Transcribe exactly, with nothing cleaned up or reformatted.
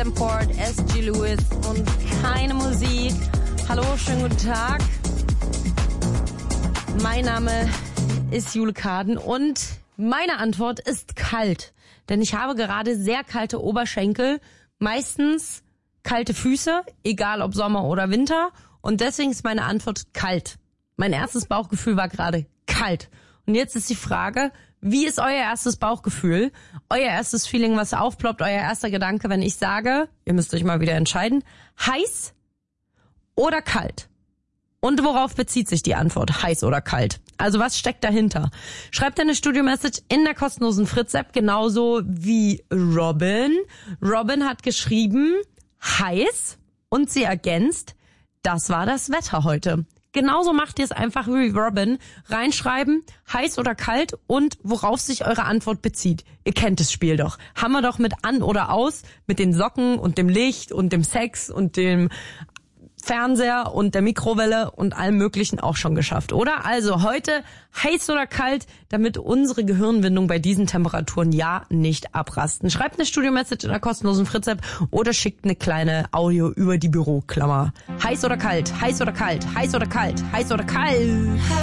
Davenport, S G Lewis und keine Musik. Hallo, schönen guten Tag. Mein Name ist Jule Kaden und meine Antwort ist kalt. Denn ich habe gerade sehr kalte Oberschenkel, meistens kalte Füße, egal ob Sommer oder Winter. Und deswegen ist meine Antwort kalt. Mein erstes Bauchgefühl war gerade kalt. Und jetzt ist die Frage, wie ist euer erstes Bauchgefühl? Euer erstes Feeling, was aufploppt, euer erster Gedanke, wenn ich sage, ihr müsst euch mal wieder entscheiden, heiß oder kalt? Und worauf bezieht sich die Antwort, heiß oder kalt? Also was steckt dahinter? Schreibt eine Studio-Message in der kostenlosen Fritz-App, genauso wie Robin. Robin hat geschrieben, heiß, und sie ergänzt, das war das Wetter heute. Genauso macht ihr es einfach wie Robin. Reinschreiben, heiß oder kalt und worauf sich eure Antwort bezieht. Ihr kennt das Spiel doch. Haben wir doch mit an oder aus, mit den Socken und dem Licht und dem Sex und dem Fernseher und der Mikrowelle und allem Möglichen auch schon geschafft, oder? Also heute heiß oder kalt, damit unsere Gehirnwindung bei diesen Temperaturen ja nicht abrasten. Schreibt eine Studio-Message in der kostenlosen Fritz-App oder schickt eine kleine Audio über die Büroklammer. Heiß oder kalt, heiß oder kalt, heiß oder kalt, heiß oder kalt.